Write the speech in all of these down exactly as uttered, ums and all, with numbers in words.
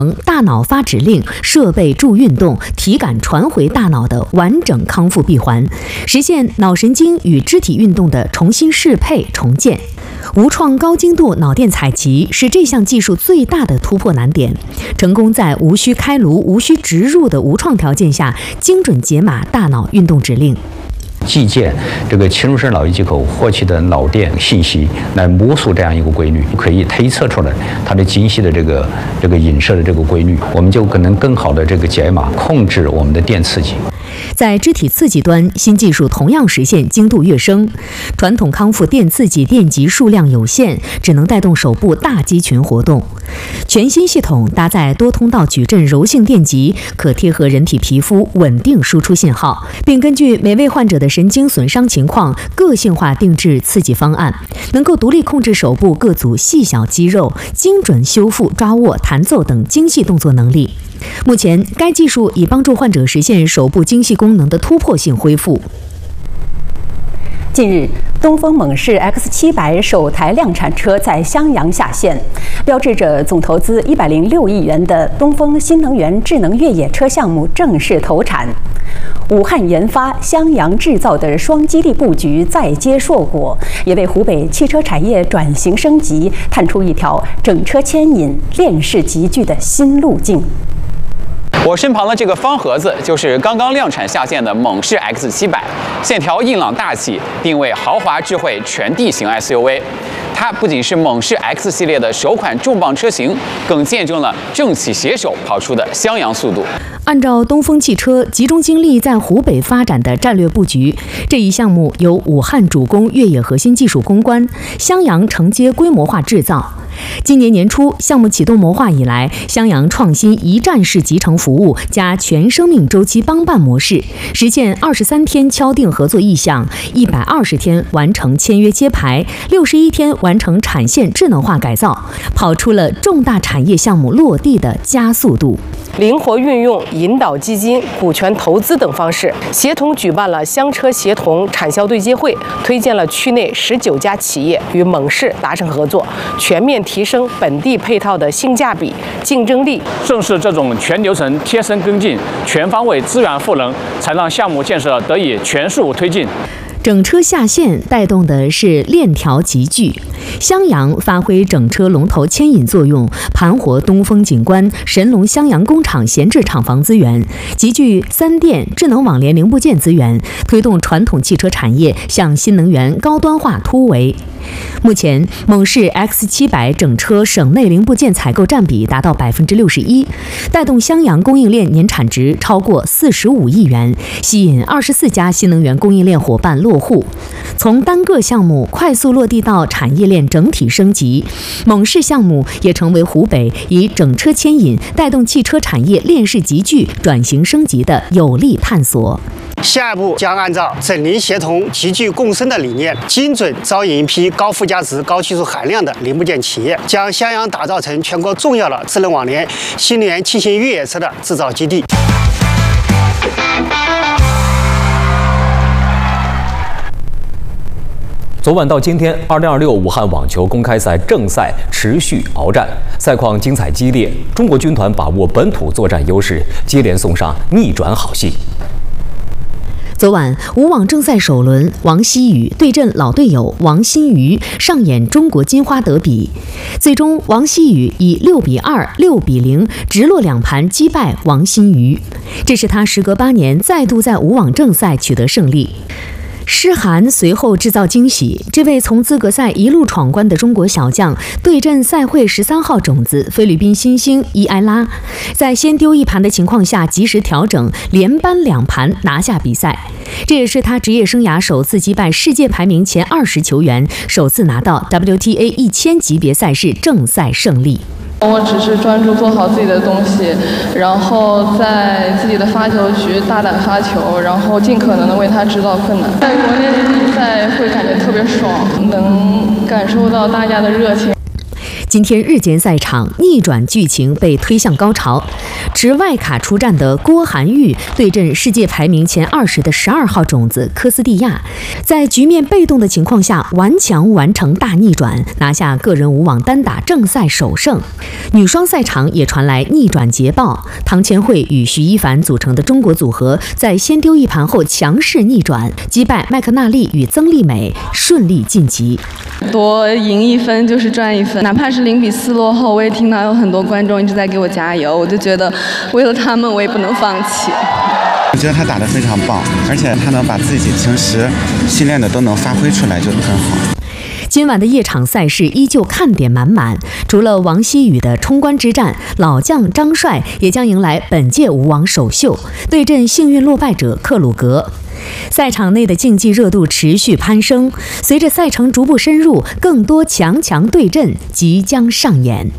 大脑发指令、设备助运动、体感传回大脑的完整康复闭环，实现脑神经与肢体运动的重新适配重建。无创高精度脑电采集是这项技术最大的突破难点，成功在无需开颅、无需植入的无创条件下，精准解码大脑运动指令。 计件这个侵入式脑仪接口获取的脑电信息，来摸索这样一个规律，可以推测出来它的精细的这个这个影射的这个规律，我们就可能更好的这个解码控制我们的电刺激。 在肢体刺激端，新技术同样实现精度跃升。传统康复电刺激电极数量有限，只能带动手部大肌群活动。全新系统搭载多通道矩阵柔性电极，可贴合人体皮肤，稳定输出信号，并根据每位患者的神经损伤情况，个性化定制刺激方案，能够独立控制手部各组细小肌肉，精准修复抓握、弹奏等精细动作能力。目前，该技术已帮助患者实现手部精细功能的突破性恢复。 近日，东风猛士 X 七百首台量产车在襄阳下线，标志着总投资一百零六亿元的东风新能源智能越野车项目正式投产。武汉研发、襄阳制造的双基地布局再接硕果，也为湖北汽车产业转型升级探出一条整车牵引、链式集聚的新路径。 我身旁的这个方盒子就是刚刚量产下线的猛士 X 七百，线条硬朗大气，定位豪华智慧全地形 S U V。它不仅是猛士 X 系列的首款重磅车型，更见证了政企携手跑出的襄阳速度。 按照东风汽车集中精力在湖北发展的战略布局，这一项目由武汉主攻越野核心技术攻关，襄阳承接规模化制造。今年年初，项目启动谋划以来，襄阳创新一站式集成服务加全生命周期帮办模式，实现二十三天敲定合作意向，一百二十天完成签约揭牌，六十一天完成产线智能化改造，跑出了重大产业项目落地的加速度。 灵活运用引导基金、股权投资等方式，协同举办了厢车协同产销对接会，推荐了区内十九家企业与猛士达成合作，全面提升本地配套的性价比、竞争力。 正是这种全流程贴身跟进、全方位资源赋能，才让项目建设得以全速推进。 整车下线带动的是链条集聚，襄阳发挥整车龙头牵引作用，盘活东风景观、神龙襄阳工厂闲置厂房资源，集聚三电、智能网联零部件资源，推动传统汽车产业向新能源高端化突围。目前，猛士 X 七百整车省内零部件采购占比达到百分之六十一，带动襄阳供应链年产值超过四十五亿元，吸引二十四家新能源供应链伙伴落户。从单个项目快速落地到产业链整体升级，猛士项目也成为湖北以整车牵引带动汽车产业链式集聚转型升级的有力探索。 下一步将按照整零协同、集聚共生的理念，精准招引一批高附加值、高技术含量的零部件企业，将襄阳打造成全国重要的智能网联、新能源轻型越野车的制造基地。 昨晚到今天，二零二六武汉网球公开赛正赛持续鏖战，赛况精彩激烈，中国军团把握本土作战优势，接连送上逆转好戏。 昨晚，武网正赛首轮，王希雨对阵老队友王新瑜，上演中国金花德比。最终，王希雨以六比二、六比零直落两盘击败王新瑜，这是他时隔八年再度在武网正赛取得胜利。诗涵随后制造惊喜，这位从资格赛一路闯关的中国小将对阵赛会十三号种子菲律宾新星伊埃拉，在先丢一盘的情况下及时调整，连扳两盘拿下比赛。这也是他职业生涯首次击败世界排名前二十球员，首次拿到 W T A 一千级别赛事正赛胜利。 我只是专注做好自己的东西，然后在自己的发球局大胆发球，然后尽可能的为他制造困难。在国内比赛会感觉特别爽，能感受到大家的热情。 今天日间赛场逆转剧情被推向高潮，持外卡出战的郭涵玉对阵世界排名前二十的十二号种子科斯蒂亚，在局面被动的情况下顽强完成大逆转，拿下个人无网单打正赛首胜。女双赛场也传来逆转捷报，汤千惠与徐一凡组成的中国组合在先丢一盘后强势逆转，击败麦克纳利与曾丽美，顺利晋级。 多赢一分就是赚一分，哪怕是零比四落后，我也听到有很多观众一直在给我加油，我就觉得为了他们，我也不能放弃。 我觉得他打得非常棒，而且他能把自己平时训练的都能发挥出来，就很好。 今晚的夜场赛事依旧看点满满，除了王希雨的冲关之战，老将张帅也将迎来本届无网首秀，对阵幸运落败者克鲁格。赛场内的竞技热度持续攀升，随着赛程逐步深入，更多强强对阵即将上演。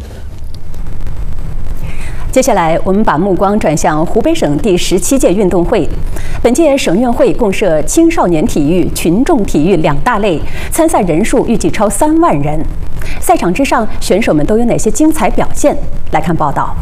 接下来，我们把目光转向湖北省第十七届运动会。本届省运会共设青少年体育、群众体育两大类，参赛人数预计超三万人。赛场之上，选手们都有哪些精彩表现？来看报道。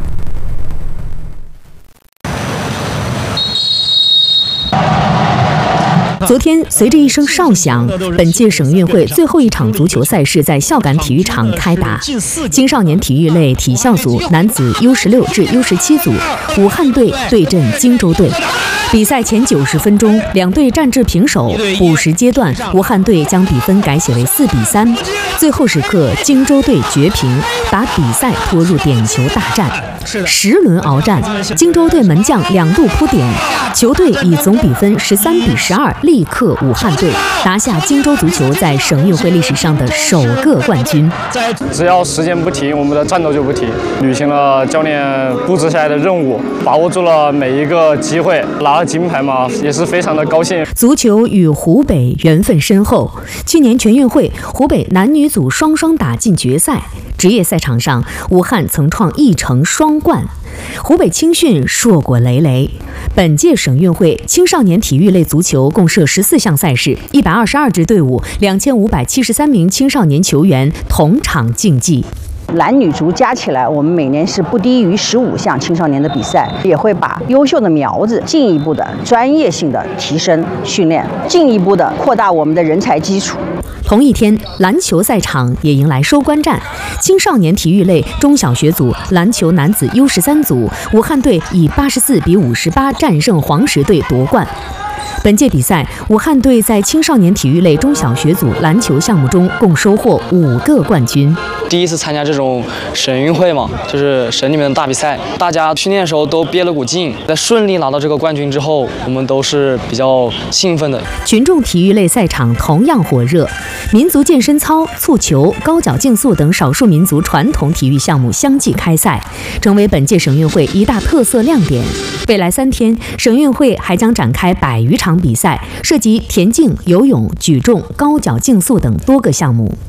昨天，随着一声哨响，本届省运会最后一场足球赛事在孝感体育场开打。青少年体育类体校组男子 U 十六 至 U 十七组，武汉队对阵荆州队。比赛前九十分钟，两队战至平手。补时阶段，武汉队将比分改写为四比三。最后时刻，荆州队绝平，把比赛拖入点球大战。十轮鏖战，荆州队门将两度扑点，球队以总比分十三比十二力克武汉队，拿下荆州足球在省运会历史上的首个冠军。 只要时间不停，我们的战斗就不停，履行了教练布置下来的任务，把握住了每一个机会，拿了金牌嘛，也是非常的高兴。 足球与湖北缘分深厚，去年全运会湖北男女组双双打进决赛。职业赛场上，武汉曾创一城双冠，湖北青训硕果累累。本届省运会青少年体育类足球共设十四项赛事，一百二十二支队伍，两千五百七十三名青少年球员同场竞技。 男女足加起来，我们每年是不低于十五项青少年的比赛，也会把优秀的苗子进一步的专业性的提升训练，进一步的扩大我们的人才基础。 同一天，篮球赛场也迎来收官战。青少年体育类中小学组篮球男子 U 十三组，武汉队以八十四比五十八战胜黄石队夺冠。本届比赛，武汉队在青少年体育类中小学组篮球项目中共收获五个冠军。 第一次参加这种省运会嘛，就是省里面的大比赛，大家训练的时候都憋了股劲，在顺利拿到这个冠军之后，我们都是比较兴奋的。 群众体育类赛场同样火热，民族健身操、蹴球、高脚竞速等少数民族传统体育项目相继开赛，成为本届省运会一大特色亮点。未来三天，省运会还将展开百余场比赛，涉及田径、游泳、举重、高脚竞速等多个项目。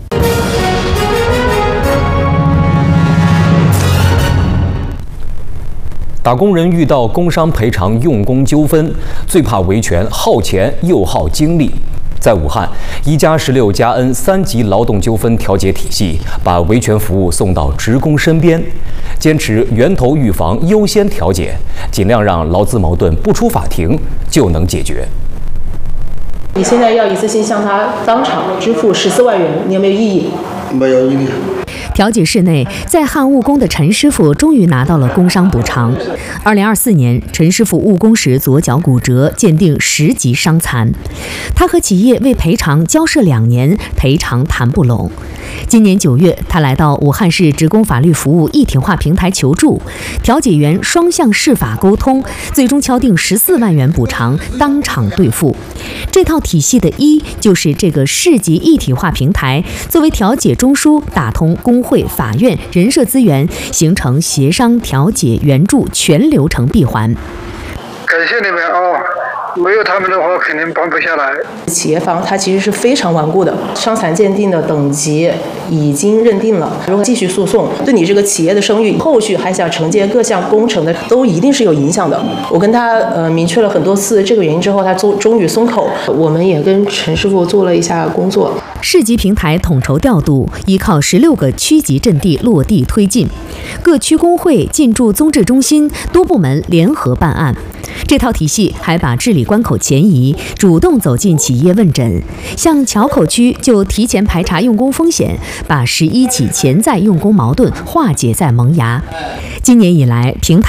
打工人遇到工伤赔偿用工纠纷，最怕维权耗钱又耗精力。在武汉，一加十六加 N 三级劳动纠纷调解体系把维权服务送到职工身边，坚持源头预防、优先调解，尽量让劳资矛盾不出法庭就能解决。 你现在要一次性向他当场支付十四万元，你有没有异议？ 没有异议。 调解室内，在汉务工的陈师傅终于拿到了工伤补偿。二零二四年，陈师傅务工时左脚骨折，鉴定十级伤残。他和企业为赔偿交涉两年，赔偿谈不拢。今年九月，他来到武汉市职工法律服务一体化平台求助，调解员双向释法沟通，最终敲定十四万元补偿，当场兑付。这套体系的一就是这个市级一体化平台，作为调解中枢，打通工会、法院、人社资源，形成协商、调解、援助全流程闭环。 感谢你们啊！ 没有他们的话，肯定办不下来。 企业方它其实是非常顽固的，伤残鉴定的等级已经认定了，如果继续诉讼，对你这个企业的声誉，后续还想承接各项工程的，都一定是有影响的。我跟他呃明确了很多次这个原因之后，他终终于松口。我们也跟陈师傅做了一下工作。 市级平台统筹调度，依靠十六个区级阵地落地推进，各区工会进驻综治中心，多部门联合办案。这套体系还把治理关口前移，主动走进企业问诊，像桥口区就提前排查用工风险，把十一起潜在用工矛盾化解在萌芽。今年以来，平台